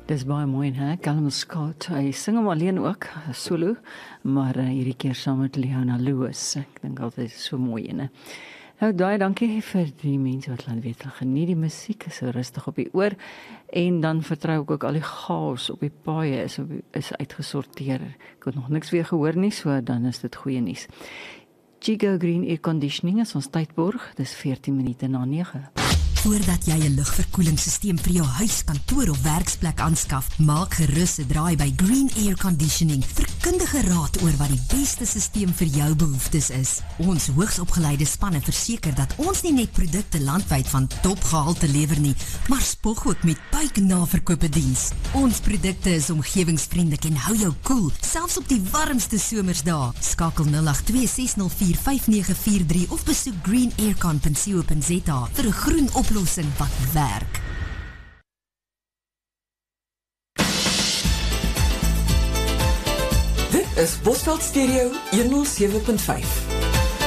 Dis baie mooi, hè? Callum Scott, hy sing hom alleen ook, solo, maar hierdie keer saam met Leona Lewis. Ek dink altyd is so mooi ene. Nou, dankie vir die mense wat laat weet, geniet die musiek, is so rustig op die oor, en dan vertrou ek ook al die chaos op die paaie is uitgesorteer. Ek het nog niks weer gehoor nie, so dan is dit goeie nuus. Chigo Green Air Conditioning is ons tydborg, dis 14 minute na 9. Voordat jy 'n lugverkoelingssysteem vir jou huis, kantoor of werksplek aanskaf, maak gerus 'n draai by Green Air Conditioning vir kundige raad oor wat die beste systeem vir jou behoeftes is. Ons hoogsopgeleide spanne verseker dat ons nie net produkte landwyd van topgehalte lewer nie, maar spog ook met buiknaverkope diens. Ons produkte is omgewingsvriendelik en hou jou koel, selfs op die warmste somersdae. Skakel 082 604 5943 of besoek greenaircon.co.za vir 'n groen oplossing wat werk. Dit is Bosveld Stereo 107.5.